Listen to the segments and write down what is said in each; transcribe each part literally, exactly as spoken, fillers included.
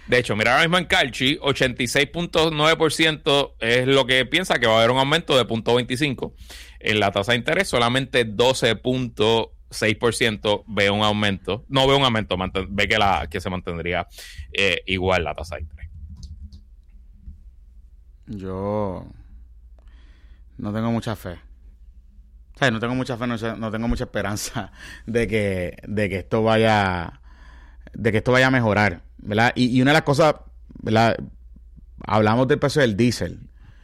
De hecho, mira ahora mismo en Calchi, ochenta y seis punto nueve por ciento es lo que piensa que va a haber un aumento de punto veinticinco. En la tasa de interés, solamente doce punto seis por ciento ve un aumento. No ve un aumento, ve que, la, que se mantendría eh, igual la tasa de interés. Yo no tengo mucha fe. O sea, no tengo mucha fe, no, no tengo mucha esperanza de que, de que esto vaya, de que esto vaya a mejorar, ¿verdad? Y, y una de las cosas, ¿verdad? Hablamos del precio del diésel.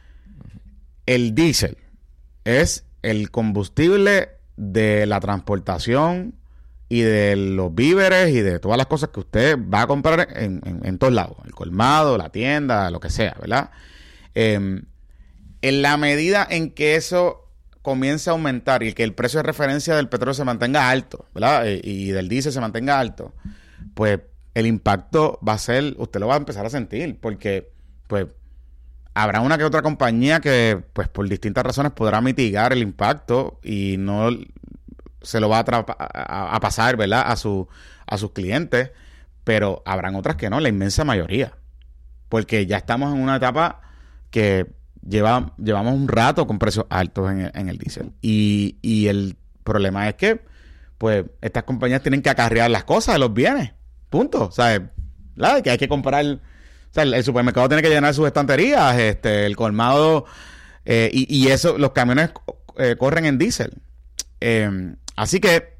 El diésel es el combustible de la transportación y de los víveres y de todas las cosas que usted va a comprar en, en, en todos lados, el colmado, la tienda, lo que sea, ¿verdad? Eh, en la medida en que eso comience a aumentar y que el precio de referencia del petróleo se mantenga alto, ¿verdad? Y, y del diésel se mantenga alto, pues el impacto va a ser, usted lo va a empezar a sentir, porque pues habrá una que otra compañía que pues por distintas razones podrá mitigar el impacto y no se lo va a, tra- a, a pasar, ¿verdad? A, su, a sus clientes, pero habrán otras que no, la inmensa mayoría, porque ya estamos en una etapa que Lleva, llevamos un rato con precios altos en el, en el diésel. Y, y el problema es que, pues, estas compañías tienen que acarrear las cosas, los bienes. Punto. O sea, ¿verdad? Que hay que comprar. O sea, el, el supermercado tiene que llenar sus estanterías, este, el colmado. Eh, y, y eso, los camiones eh, corren en diésel. Eh, así que,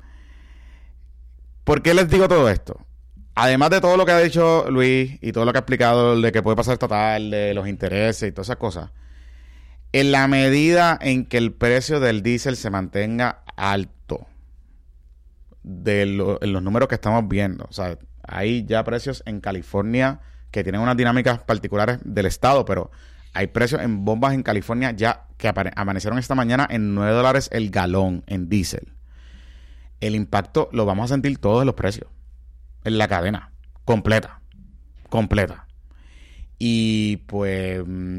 ¿por qué les digo todo esto? Además de todo lo que ha dicho Luis y todo lo que ha explicado de que puede pasar total, de los intereses y todas esas cosas. En la medida en que el precio del diésel se mantenga alto, de lo, en los números que estamos viendo, o sea, hay ya precios en California que tienen unas dinámicas particulares del estado, pero hay precios en bombas en California ya que apare- amanecieron esta mañana en nueve dólares el galón en diésel. El impacto lo vamos a sentir todos en los precios, en la cadena, completa, completa. Y pues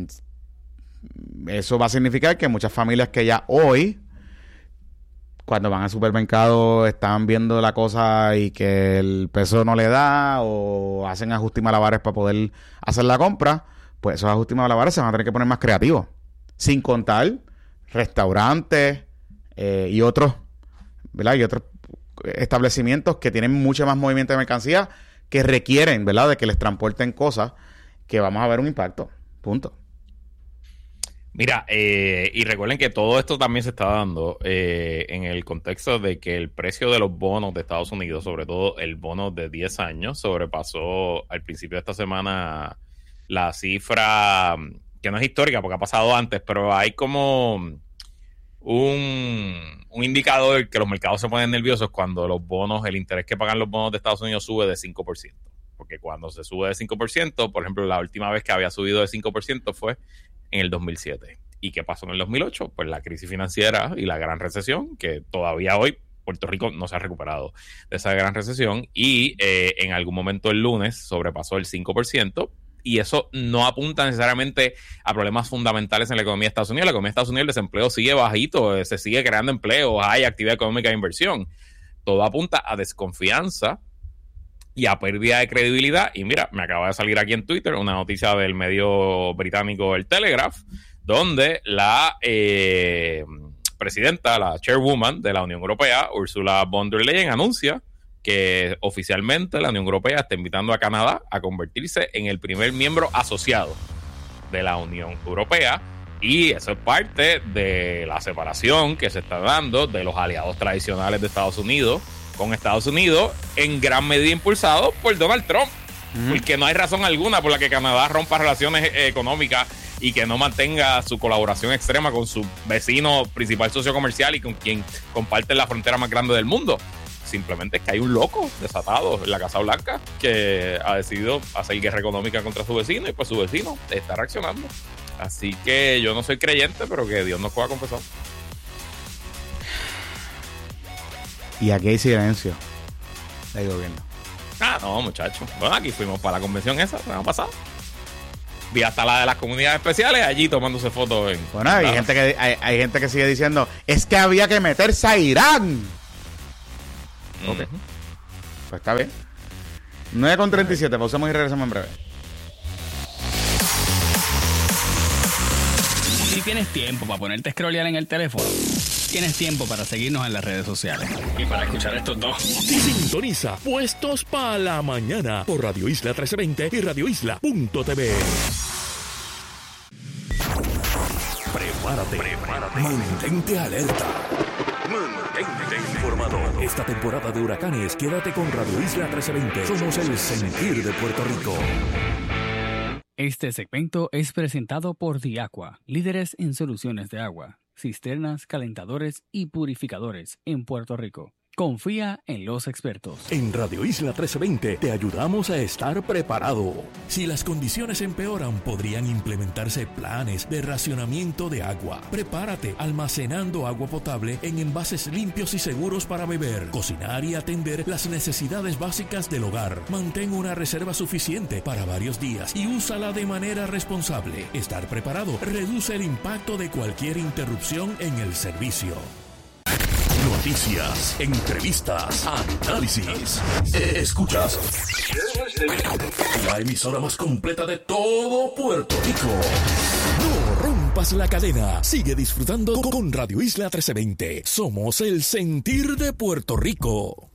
eso va a significar que muchas familias que ya hoy, cuando van al supermercado, están viendo la cosa y que el peso no le da o hacen ajustes y malabares para poder hacer la compra, pues esos ajustes y malabares se van a tener que poner más creativos. Sin contar restaurantes eh, y otros, ¿verdad? Y otros establecimientos que tienen mucho más movimiento de mercancía que requieren, ¿verdad?, de que les transporten cosas, que vamos a ver un impacto. Punto. Mira, eh, y recuerden que todo esto también se está dando eh, en el contexto de que el precio de los bonos de Estados Unidos, sobre todo el bono de diez años, sobrepasó al principio de esta semana la cifra, que no es histórica porque ha pasado antes, pero hay como un, un indicador que los mercados se ponen nerviosos cuando los bonos, el interés que pagan los bonos de Estados Unidos sube de cinco por ciento. Porque cuando se sube de cinco por ciento, por ejemplo, la última vez que había subido de cinco por ciento fue en el dos mil siete. ¿Y qué pasó en el dos mil ocho? Pues la crisis financiera y la gran recesión, que todavía hoy Puerto Rico no se ha recuperado de esa gran recesión, y eh, en algún momento el lunes sobrepasó el cinco por ciento, y eso no apunta necesariamente a problemas fundamentales en la economía de Estados Unidos. La economía de Estados Unidos, el desempleo sigue bajito, se sigue creando empleo, hay actividad económica e inversión. Todo apunta a desconfianza y a pérdida de credibilidad. Y mira, me acaba de salir aquí en Twitter una noticia del medio británico El Telegraph, donde la eh, presidenta, la chairwoman de la Unión Europea, Ursula von der Leyen, anuncia que oficialmente la Unión Europea está invitando a Canadá a convertirse en el primer miembro asociado de la Unión Europea. Y eso es parte de la separación que se está dando de los aliados tradicionales de Estados Unidos con Estados Unidos, en gran medida impulsado por Donald Trump. Mm. Porque no hay razón alguna por la que Canadá rompa relaciones eh, económicas y que no mantenga su colaboración extrema con su vecino principal socio comercial y con quien comparte la frontera más grande del mundo. Simplemente es que hay un loco desatado en la Casa Blanca que ha decidido hacer guerra económica contra su vecino, y pues su vecino está reaccionando. Así que yo no soy creyente, pero que Dios nos pueda confesar. Y aquí hay silencio del gobierno. Ah, no, muchachos. Bueno, aquí fuimos para la convención esa, la semana pasada. Vi hasta la de las comunidades especiales allí tomándose fotos. En, bueno, hay gente, que, hay, hay gente que sigue diciendo, es que había que meterse a Irán. Uh-huh. Ok. Pues está bien. nueve con treinta y siete, pausamos y regresamos en breve. tienes tiempo para ponerte a scrollear en el teléfono, tienes tiempo para seguirnos en las redes sociales y para escuchar estos dos. Sintoniza Puestos para la Mañana por Radio Isla trece veinte y radio isla punto t v. Prepárate, prepárate, mantente alerta, mantente informado. Esta temporada de huracanes, quédate con Radio Isla trece veinte. Somos el sentir de Puerto Rico. Este segmento es presentado por Diaqua, líderes en soluciones de agua, cisternas, calentadores y purificadores en Puerto Rico. Confía en los expertos. En Radio Isla trece veinte te ayudamos a estar preparado. Si las condiciones empeoran, podrían implementarse planes de racionamiento de agua. Prepárate almacenando agua potable en envases limpios y seguros para beber, cocinar y atender las necesidades básicas del hogar. Mantén una reserva suficiente para varios días y úsala de manera responsable. Estar preparado reduce el impacto de cualquier interrupción en el servicio. Noticias, entrevistas, análisis. Escuchas la emisora más completa de todo Puerto Rico. No rompas la cadena. Sigue disfrutando con Radio Isla trece veinte. Somos el sentir de Puerto Rico.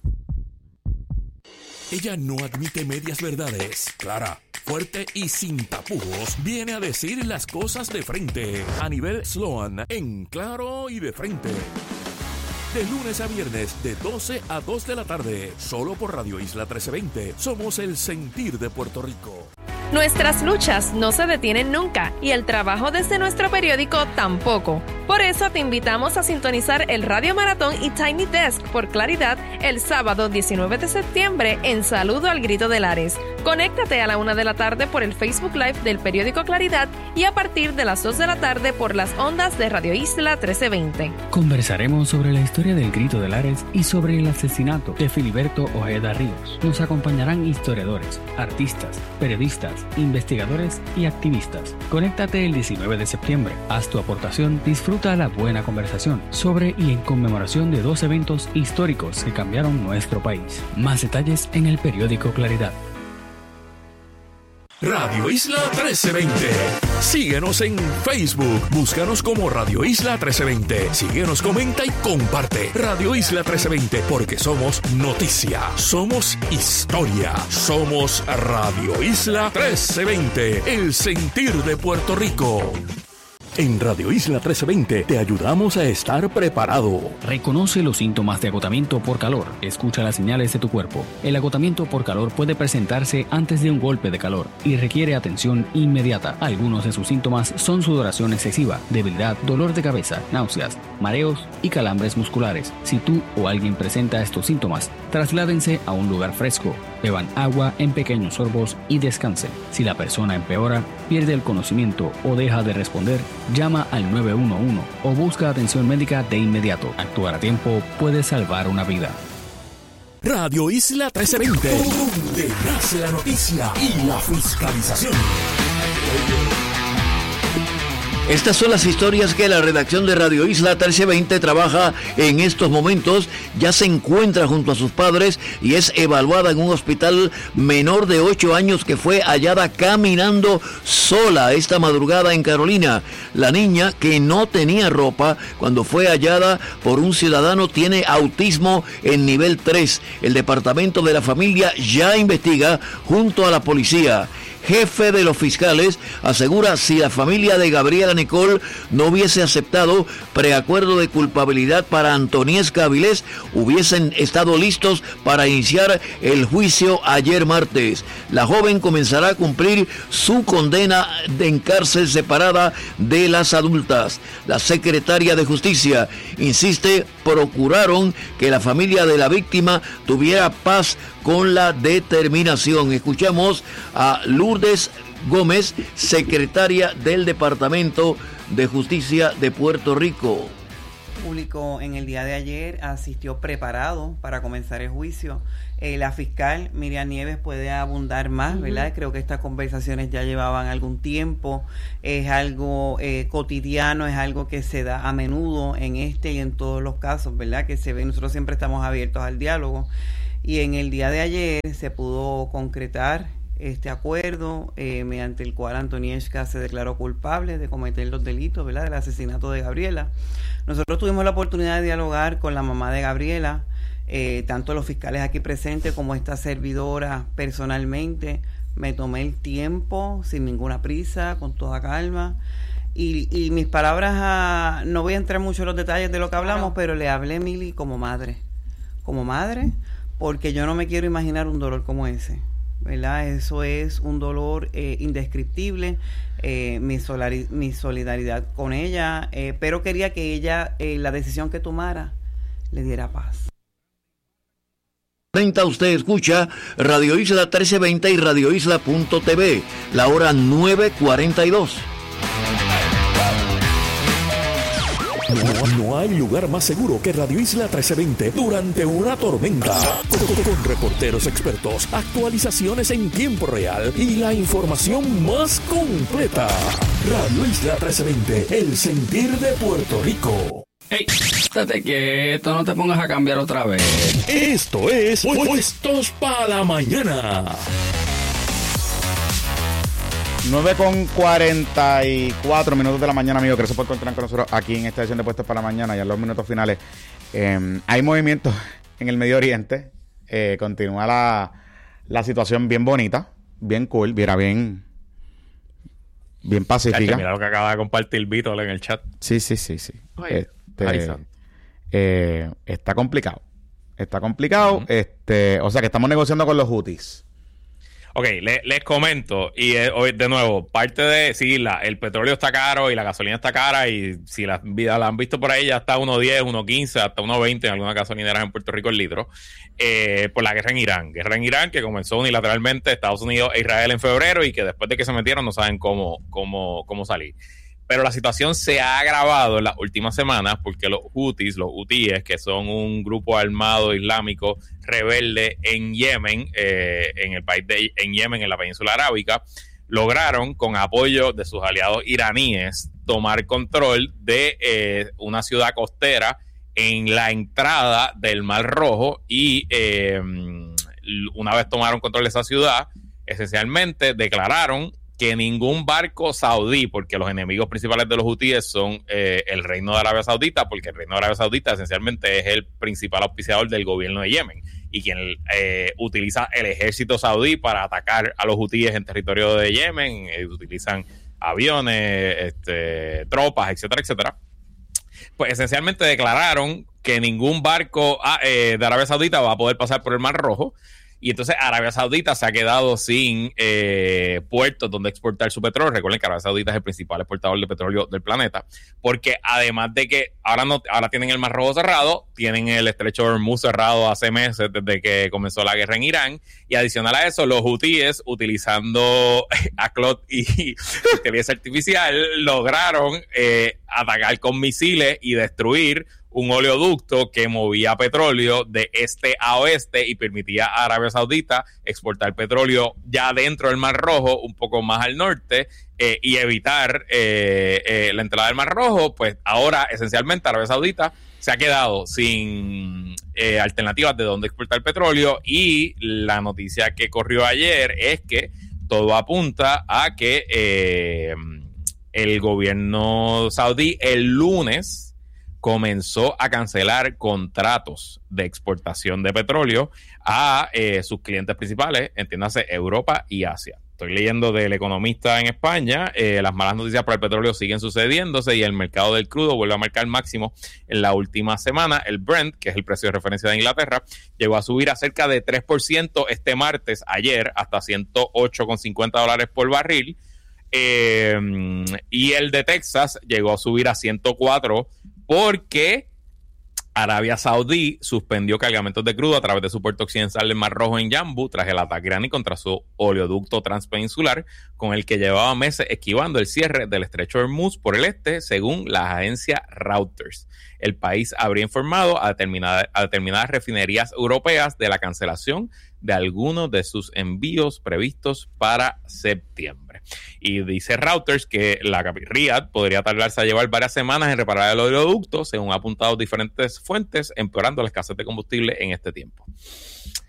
Ella no admite medias verdades. Clara, fuerte y sin tapujos, viene a decir las cosas de frente. Anibel Sloan, en Claro y de Frente. De lunes a viernes, de doce a dos de la tarde, solo por Radio Isla trece veinte. Somos el sentir de Puerto Rico. Nuestras luchas no se detienen nunca y el trabajo desde nuestro periódico tampoco. Por eso te invitamos a sintonizar el Radio Maratón y Tiny Desk por Claridad el sábado diecinueve de septiembre en Saludo al Grito de Lares. Conéctate a la una de la tarde por el Facebook Live del periódico Claridad y a partir de las dos de la tarde por las ondas de Radio Isla trece veinte. Conversaremos sobre la historia del Grito de Lares y sobre el asesinato de Filiberto Ojeda Ríos. Nos acompañarán historiadores, artistas, periodistas, investigadores y activistas. Conéctate el diecinueve de septiembre. Haz tu aportación, disfruta la buena conversación sobre y en conmemoración de dos eventos históricos que cambiaron nuestro país. Más detalles en el periódico Claridad. Radio Isla trece veinte. Síguenos en Facebook. Búscanos como Radio Isla trece veinte. Síguenos, comenta y comparte. Radio Isla trece veinte, porque somos noticia, somos historia, somos Radio Isla trece veinte, el sentir de Puerto Rico. En Radio Isla trece veinte te ayudamos a estar preparado. Reconoce los síntomas de agotamiento por calor. Escucha las señales de tu cuerpo. El agotamiento por calor puede presentarse antes de un golpe de calor y requiere atención inmediata. Algunos de sus síntomas son sudoración excesiva, debilidad, dolor de cabeza, náuseas, mareos y calambres musculares. Si tú o alguien presenta estos síntomas, trasládense a un lugar fresco. Beban agua en pequeños sorbos y descansen. Si la persona empeora, pierde el conocimiento o deja de responder, llama al nueve uno uno o busca atención médica de inmediato. Actuar a tiempo puede salvar una vida. Radio Isla trece veinte, donde nace la noticia y la fiscalización. Estas son las historias que la redacción de Radio Isla trece veinte trabaja en estos momentos. Ya se encuentra junto a sus padres y es evaluada en un hospital menor de ocho años que fue hallada caminando sola esta madrugada en Carolina. La niña, que no tenía ropa cuando fue hallada por un ciudadano, tiene autismo en nivel tres. El departamento de la familia ya investiga junto a la policía. Jefe de los fiscales asegura si la familia de Gabriela Nicole no hubiese aceptado preacuerdo de culpabilidad para Antoniesca Avilés, hubiesen estado listos para iniciar el juicio ayer martes. La joven comenzará a cumplir su condena en cárcel separada de las adultas. La secretaria de Justicia insiste, procuraron que la familia de la víctima tuviera paz con la determinación. Escuchamos a Lourdes Gómez, secretaria del Departamento de Justicia de Puerto Rico. El público en el día de ayer asistió preparado para comenzar el juicio. Eh, la fiscal Miriam Nieves puede abundar más, uh-huh. ¿verdad? Creo que estas conversaciones ya llevaban algún tiempo. Es algo eh, cotidiano, es algo que se da a menudo en este y en todos los casos, ¿verdad? Que se ve, nosotros siempre estamos abiertos al diálogo. Y en el día de ayer se pudo concretar este acuerdo eh, mediante el cual Antonieshka se declaró culpable de cometer los delitos, ¿verdad?, del asesinato de Gabriela. Nosotros tuvimos la oportunidad de dialogar con la mamá de Gabriela, eh, tanto los fiscales aquí presentes como esta servidora personalmente. Me tomé el tiempo sin ninguna prisa, con toda calma. Y, y mis palabras, a, no voy a entrar mucho en los detalles de lo que hablamos, claro, pero le hablé a Mili como madre. Como madre, porque yo no me quiero imaginar un dolor como ese, ¿verdad? Eso es un dolor eh, indescriptible. Eh, mi, solari- mi solidaridad con ella, eh, pero quería que ella, eh, la decisión que tomara, le diera paz. Usted escucha Radio Isla trece veinte y Radio Isla punto T V, la hora nueve cuarenta y dos. No, no hay lugar más seguro que Radio Isla trece veinte durante una tormenta. Con, con reporteros expertos, actualizaciones en tiempo real y la información más completa. Radio Isla trece veinte, el sentir de Puerto Rico. ¡Ey! Estate quieto, no te pongas a cambiar otra vez. Esto es Puestos para la Mañana. nueve con cuarenta y cuatro minutos de la mañana, amigos. Gracias por continuar con nosotros aquí en esta edición de Puestos para la Mañana. Ya en los minutos finales eh, hay movimientos en el Medio Oriente. Eh, continúa la, la situación bien bonita, bien cool, mira, bien bien pacífica. Mira lo que acaba de compartir Víctor en el chat. Sí, sí, sí, sí. Oye, este, eh, está complicado. Está complicado. Uh-huh. Este, o sea que estamos negociando con los Houthis. Ok, le, les comento, y eh, hoy de nuevo, parte de, sí, la, el petróleo está caro y la gasolina está cara, y si las vidas la han visto por ahí, ya está uno diez, uno quince, hasta uno veinte en algunas gasolineras en Puerto Rico el litro, eh, por la guerra en Irán. Guerra en Irán que comenzó unilateralmente Estados Unidos e Israel en febrero y que después de que se metieron no saben cómo, cómo, cómo salir. Pero la situación se ha agravado en las últimas semanas porque los Houthis, los hutíes, que son un grupo armado islámico rebelde en Yemen, eh, en el país de en Yemen, en la península arábica, lograron, con apoyo de sus aliados iraníes, tomar control de eh, una ciudad costera en la entrada del Mar Rojo y eh, una vez tomaron control de esa ciudad, esencialmente declararon que ningún barco saudí, porque los enemigos principales de los hutíes son eh, el Reino de Arabia Saudita, porque el Reino de Arabia Saudita esencialmente es el principal auspiciador del gobierno de Yemen y quien eh, utiliza el ejército saudí para atacar a los hutíes en territorio de Yemen, eh, utilizan aviones, este, tropas, etcétera, etcétera. Pues esencialmente declararon que ningún barco ah, eh, de Arabia Saudita va a poder pasar por el Mar Rojo. Y entonces Arabia Saudita se ha quedado sin eh, puertos donde exportar su petróleo. Recuerden que Arabia Saudita es el principal exportador de petróleo del planeta. Porque además de que ahora no ahora tienen el Mar Rojo cerrado, tienen el estrecho de Hormuz cerrado hace meses desde que comenzó la guerra en Irán. Y adicional a eso, los hutíes, utilizando A C L O T y inteligencia artificial, lograron eh, atacar con misiles y destruir un oleoducto que movía petróleo de este a oeste y permitía a Arabia Saudita exportar petróleo ya dentro del Mar Rojo, un poco más al norte, eh, y evitar eh, eh, la entrada del Mar Rojo. Pues ahora, esencialmente, Arabia Saudita se ha quedado sin eh, alternativas de dónde exportar petróleo, y la noticia que corrió ayer es que todo apunta a que eh, el gobierno saudí el lunes comenzó a cancelar contratos de exportación de petróleo a eh, sus clientes principales, entiéndase Europa y Asia. Estoy leyendo del Economista en España, eh, las malas noticias para el petróleo siguen sucediéndose y el mercado del crudo vuelve a marcar máximo en la última semana. El Brent, que es el precio de referencia de Inglaterra, llegó a subir a cerca de tres por ciento este martes, ayer, hasta ciento ocho con cincuenta dólares por barril. Eh, y el de Texas llegó a subir a ciento cuatro porque Arabia Saudí suspendió cargamentos de crudo a través de su puerto occidental del Mar Rojo en Yanbu tras el ataque iraní contra su oleoducto transpeninsular, con el que llevaba meses esquivando el cierre del estrecho de Hormuz por el este, según la agencia Reuters. El país habría informado a determinadas, a determinadas refinerías europeas de la cancelación de algunos de sus envíos previstos para septiembre. Y dice Reuters que la Riyadh podría tardarse a llevar varias semanas en reparar el oleoducto, según ha apuntado diferentes fuentes, empeorando la escasez de combustible en este tiempo.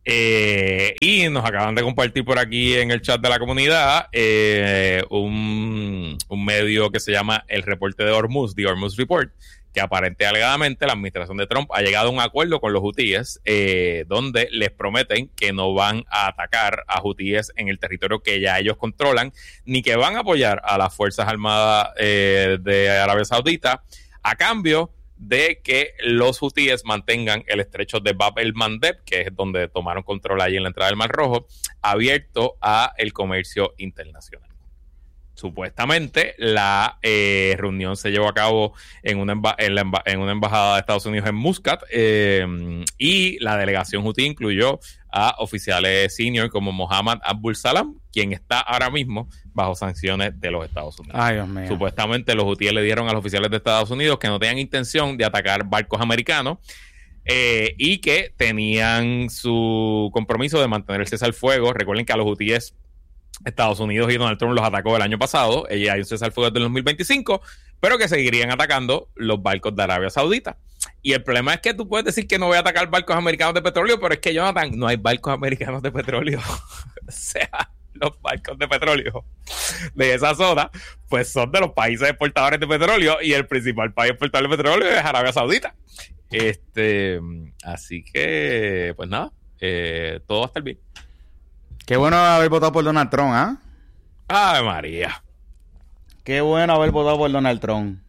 Eh, y nos acaban de compartir por aquí en el chat de la comunidad eh, un, un medio que se llama el reporte de Hormuz, The Hormuz Report, que aparente alegadamente la administración de Trump ha llegado a un acuerdo con los hutíes eh, donde les prometen que no van a atacar a hutíes en el territorio que ya ellos controlan, ni que van a apoyar a las Fuerzas Armadas eh, de Arabia Saudita a cambio de que los hutíes mantengan el estrecho de Bab el Mandeb, que es donde tomaron control allí en la entrada del Mar Rojo, abierto a el comercio internacional. Supuestamente la eh, reunión se llevó a cabo en una, emba- en, la emba- en una embajada de Estados Unidos en Muscat eh, y la delegación hutí incluyó a oficiales senior como Mohammad Abdul Salam, quien está ahora mismo bajo sanciones de los Estados Unidos. Ay, Dios mío. Supuestamente los hutíes le dieron a los oficiales de Estados Unidos que no tenían intención de atacar barcos americanos eh, y que tenían su compromiso de mantener el cese al fuego. Recuerden que a los hutíes Estados Unidos y Donald Trump los atacó el año pasado, y hay un cese al fuego desde el dos mil veinticinco, pero que seguirían atacando los barcos de Arabia Saudita. Y el problema es que tú puedes decir que no voy a atacar barcos americanos de petróleo, pero es que, Jonathan, no hay barcos americanos de petróleo. O sea, los barcos de petróleo de esa zona, pues son de los países exportadores de petróleo, y el principal país exportador de petróleo es Arabia Saudita. Este, así que, pues nada, eh, todo va a estar bien. Qué bueno haber votado por Donald Trump, ¿ah? ¿eh? ¡Ay, María! Qué bueno haber votado por Donald Trump.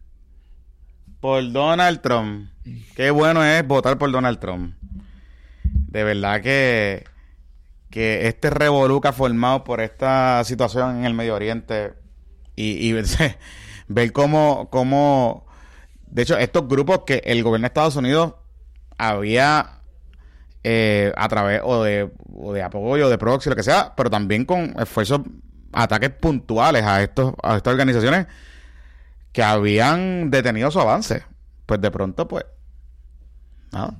Por Donald Trump. Qué bueno es votar por Donald Trump. De verdad que, que este revolú que ha formado por esta situación en el Medio Oriente y, y ver cómo, cómo... De hecho, estos grupos que el gobierno de Estados Unidos había... Eh, a través o de, o de apoyo, de proxy, lo que sea, pero también con esfuerzos, ataques puntuales a estos a estas organizaciones que habían detenido su avance. Pues de pronto, pues, nada.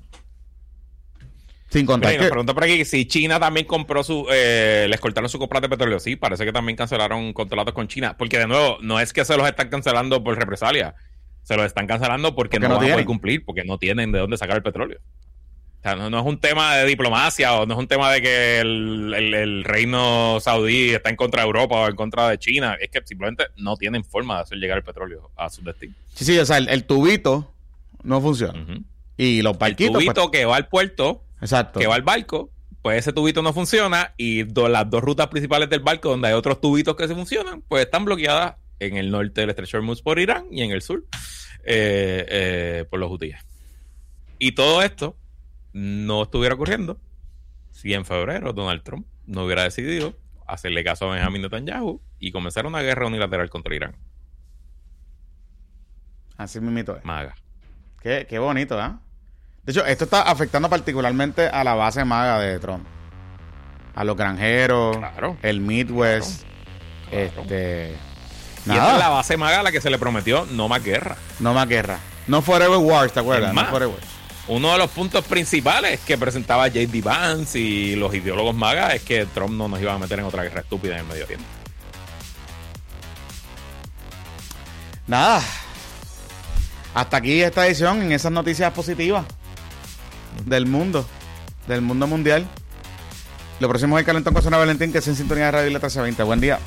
Sin contar Mira, que... nos pregunta por aquí si China también compró su... Eh, les cortaron su compra de petróleo. Sí, parece que también cancelaron contratos con China. Porque, de nuevo, no es que se los están cancelando por represalia. Se los están cancelando porque, porque no, no van a poder cumplir, porque no tienen de dónde sacar el petróleo. O sea, no, no es un tema de diplomacia o no es un tema de que el, el, el reino saudí está en contra de Europa o en contra de China. Es que simplemente no tienen forma de hacer llegar el petróleo a su destino. Sí, sí, o sea, el, el tubito no funciona. Uh-huh. Y los barquitos... El tubito pues... que va al puerto, exacto, que va al barco, pues ese tubito no funciona y do, las dos rutas principales del barco donde hay otros tubitos que se funcionan, pues están bloqueadas en el norte del estrecho de Hormuz por Irán y en el sur eh, eh, por los hutíes. Y todo esto no estuviera ocurriendo si en febrero Donald Trump no hubiera decidido hacerle caso a Benjamin Netanyahu y comenzar una guerra unilateral contra Irán. Así mismito es. Maga. Qué, qué bonito, ¿eh? De hecho, esto está afectando particularmente a la base maga de Trump. A los granjeros, claro, el Midwest, claro, claro. este... Y esta es la base maga a la que se le prometió no más guerra. No más guerra. No Forever Wars, ¿te acuerdas? Más, no Forever Wars. Uno de los puntos principales que presentaba J D Vance y los ideólogos magas es que Trump no nos iba a meter en otra guerra estúpida en el Medio Oriente. Nada. Hasta aquí esta edición en esas noticias positivas del mundo, del mundo mundial. Lo próximo es el Calentón con Zona Valentín, que es en sintonía de Radio Isla trece veinte. Buen día.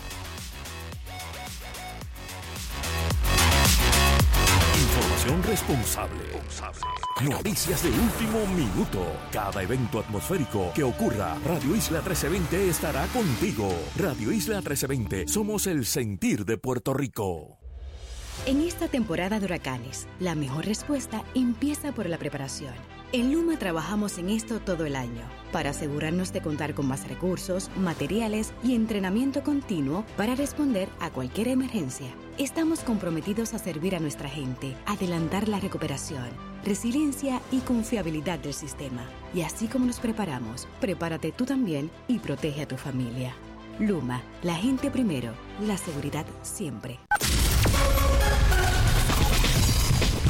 Información responsable. Noticias de último minuto. Cada evento atmosférico que ocurra, Radio Isla trece veinte estará contigo. Radio Isla trece veinte, somos el sentir de Puerto Rico. En esta temporada de huracanes, la mejor respuesta empieza por la preparación. En Luma trabajamos en esto todo el año, para asegurarnos de contar con más recursos, materiales y entrenamiento continuo para responder a cualquier emergencia. Estamos comprometidos a servir a nuestra gente, adelantar la recuperación, resiliencia y confiabilidad del sistema. Y así como nos preparamos, prepárate tú también y protege a tu familia. Luma, la gente primero, la seguridad siempre.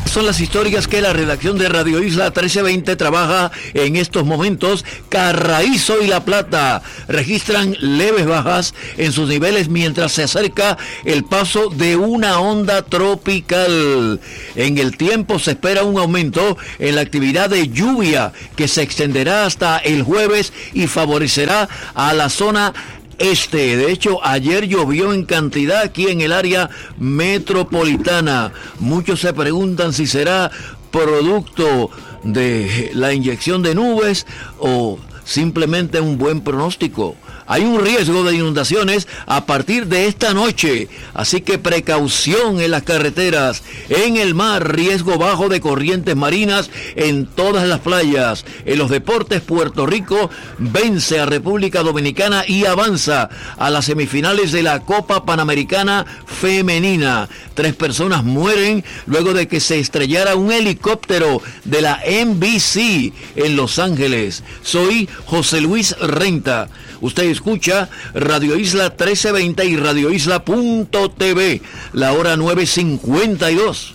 Son las historias que la redacción de Radio Isla trece veinte trabaja en estos momentos. Carraízo y La Plata registran leves bajas en sus niveles mientras se acerca el paso de una onda tropical. En el tiempo se espera un aumento en la actividad de lluvia que se extenderá hasta el jueves y favorecerá a la zona este. De hecho, ayer llovió en cantidad aquí en el área metropolitana. Muchos se preguntan si será producto de la inyección de nubes o simplemente un buen pronóstico. Hay un riesgo de inundaciones a partir de esta noche, así que precaución en las carreteras, en el mar, riesgo bajo de corrientes marinas en todas las playas. En los deportes, Puerto Rico vence a República Dominicana y avanza a las semifinales de la Copa Panamericana Femenina. Tres personas mueren luego de que se estrellara un helicóptero de la N B C en Los Ángeles. Soy José Luis Renta. Usted escucha Radio Isla trece veinte y Radio Isla punto t v, la hora nueve cincuenta y dos.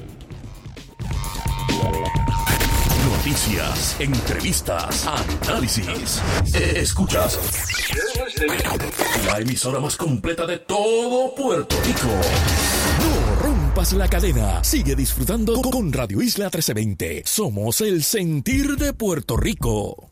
Noticias, entrevistas, análisis. Escuchas la emisora más completa de todo Puerto Rico. No rompas la cadena. Sigue disfrutando con Radio Isla trece veinte. Somos el sentir de Puerto Rico.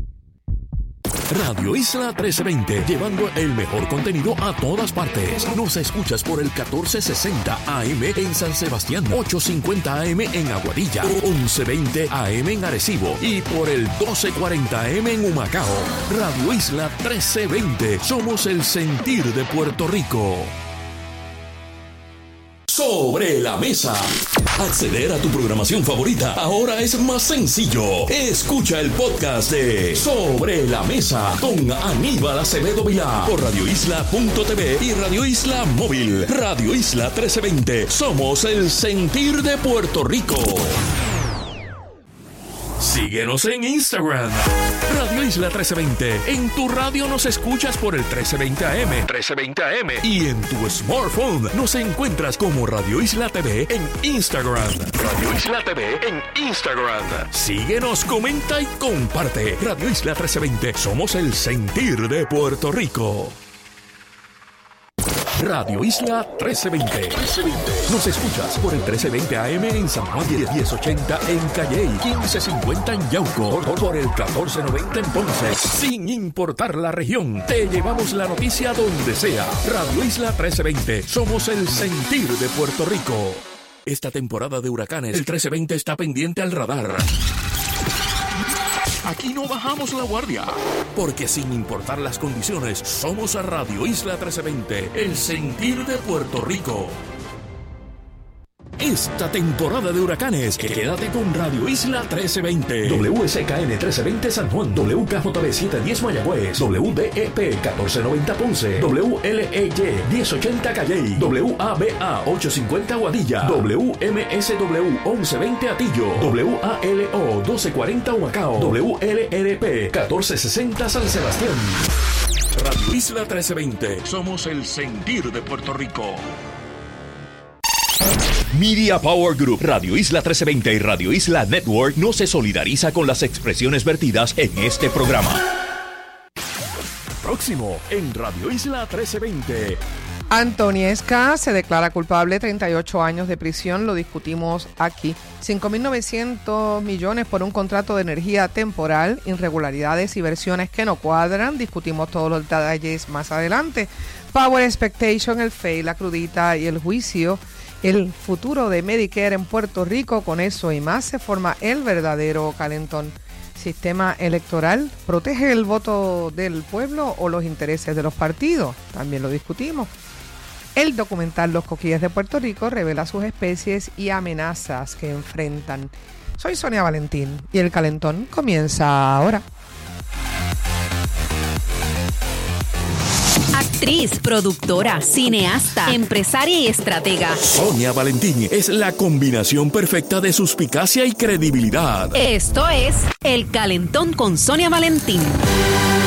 Radio Isla trece veinte, llevando el mejor contenido a todas partes. Nos escuchas por el catorce sesenta A M en San Sebastián, ochocientos cincuenta A M en Aguadilla, once veinte A M en Arecibo y por el doce cuarenta A M en Humacao. Radio Isla trece veinte, somos el sentir de Puerto Rico. Sobre la mesa. Acceder a tu programación favorita ahora es más sencillo. Escucha el podcast de Sobre la Mesa con Aníbal Acevedo Vilá por Radio Isla punto t v y Radio Isla Móvil. Radio Isla trece veinte. Somos el sentir de Puerto Rico. Síguenos en Instagram, Radio Isla trece veinte. En tu radio nos escuchas por el trece veinte A M, trece veinte A M. Y en tu smartphone nos encuentras como Radio Isla T V en Instagram. Radio Isla T V en Instagram. Síguenos, comenta y comparte. Radio Isla trece veinte. Somos el sentir de Puerto Rico. Radio Isla trece veinte. Nos escuchas por el trece veinte A M en San Juan, diez ochenta en Calley, quince cincuenta en Yauco, por el catorce noventa en Ponce. Sin importar la región, te llevamos la noticia donde sea. Radio Isla trece veinte. Somos el sentir de Puerto Rico. Esta temporada de huracanes, el trece veinte está pendiente al radar. Aquí no bajamos la guardia, porque sin importar las condiciones, somos a Radio Isla trece veinte, el sentir de Puerto Rico. Esta temporada de huracanes, quédate con Radio Isla trece veinte. W S K N trece veinte San Juan, W K J B setecientos diez Mayagüez, W D E P catorce noventa Ponce, W L E Y diez ochenta Calley, W A B A ochocientos cincuenta Guadilla, W M S W once veinte Atillo, W A L O doce cuarenta Humacao, W L R P catorce sesenta San Sebastián. Radio Isla trece veinte, somos el sentir de Puerto Rico. Media Power Group, Radio Isla trece veinte y Radio Isla Network no se solidariza con las expresiones vertidas en este programa. Próximo en Radio Isla trece veinte. Antoniesca se declara culpable, treinta y ocho años de prisión, lo discutimos aquí. cinco mil novecientos millones por un contrato de energía temporal, irregularidades y versiones que no cuadran, discutimos todos los detalles más adelante. Power Expectation, el F E I, la crudita y el juicio. El futuro de Medicare en Puerto Rico, con eso y más se forma el verdadero calentón. Sistema electoral, ¿protege el voto del pueblo o los intereses de los partidos? También lo discutimos. El documental Los Coquíes de Puerto Rico revela sus especies y amenazas que enfrentan. Soy Sonia Valentín y el calentón comienza ahora. Actriz, productora, cineasta, empresaria y estratega. Sonia Valentín es la combinación perfecta de suspicacia y credibilidad. Esto es El Calentón con Sonia Valentín.